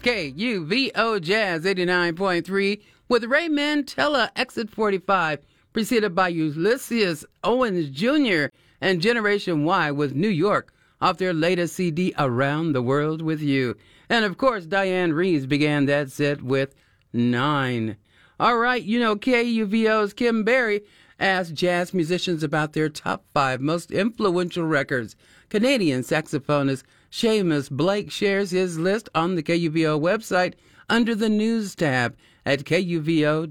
KUVO Jazz 89.3 with Ray Mantella, Exit 45, preceded by Ulysses Owens Jr. and Generation Y with New York off their latest CD, Around the World with You. And of course, Diane Reeves began that set with 9. All right, you know, KUVO's Kim Berry asked jazz musicians about their top 5 most influential records. Canadian saxophonist Seamus Blake shares his list on the KUVO website under the News tab at kuvo.org.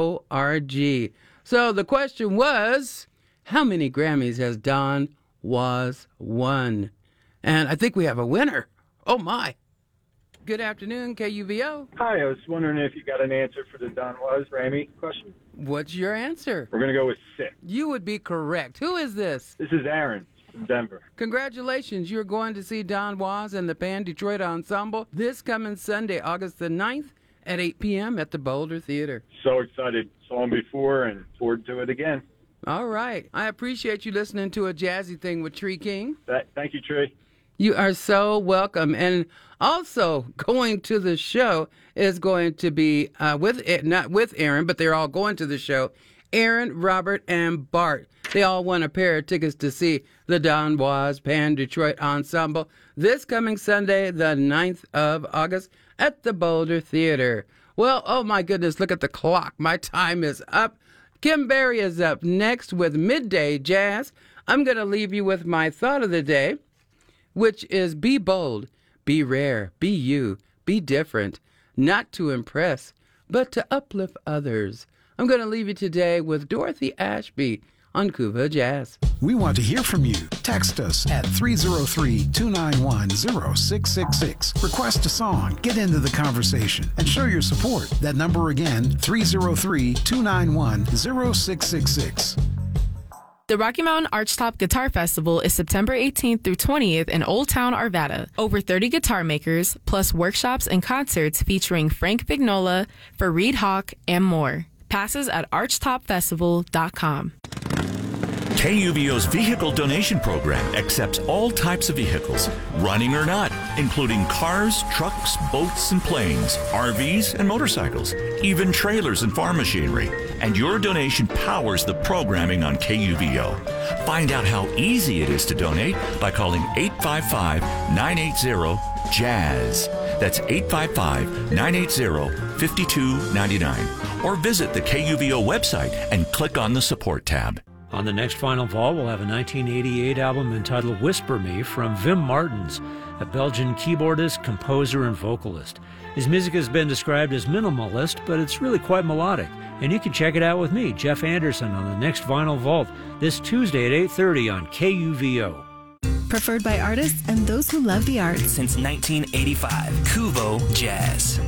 So the question was, how many Grammys has Don Was won? And I think we have a winner. Oh, my. Good afternoon, KUVO. Hi, I was wondering if you got an answer for the Don Was Grammy question. What's your answer? We're going to go with 6. You would be correct. Who is this? This is Aaron from Denver. Congratulations. You're going to see Don Was and the Pan Detroit Ensemble this coming Sunday, August the 9th at 8 p.m. at the Boulder Theater. So excited. Saw him before and forward to it again. All right. I appreciate you listening to a jazzy thing with Tree King. Thank you, Trey. You are so welcome. And also going to the show is going to be not with Aaron, but they're all going to the show. Aaron, Robert, and Bart. They all won a pair of tickets to see the Don Was Pan Detroit Ensemble this coming Sunday, the 9th of August at the Boulder Theater. Well, oh my goodness, look at the clock. My time is up. Kim Berry is up next with Midday Jazz. I'm going to leave you with my thought of the day, which is be bold, be rare, be you, be different, not to impress, but to uplift others. I'm going to leave you today with Dorothy Ashby on KUVO Jazz. We want to hear from you. Text us at 303-291-0666. Request a song, get into the conversation, and show your support. That number again, 303-291-0666. The Rocky Mountain Archtop Guitar Festival is September 18th through 20th in Old Town, Arvada. Over 30 guitar makers, plus workshops and concerts featuring Frank Vignola, Fareed Hawk, and more. Passes at archtopfestival.com. KUVO's Vehicle Donation Program accepts all types of vehicles, running or not, including cars, trucks, boats, and planes, RVs, and motorcycles, even trailers and farm machinery. And your donation powers the programming on KUVO. Find out how easy it is to donate by calling 855-980-JAZZ. That's 855-980-5299. Or visit the KUVO website and click on the Support tab. On the next Final Vault, we'll have a 1988 album entitled Whisper Me from Wim Martens, a Belgian keyboardist, composer, and vocalist. His music has been described as minimalist, but it's really quite melodic. And you can check it out with me, Jeff Anderson, on the next Vinyl Vault this Tuesday at 8:30 on KUVO. Preferred by artists and those who love the arts. Since 1985, KUVO Jazz.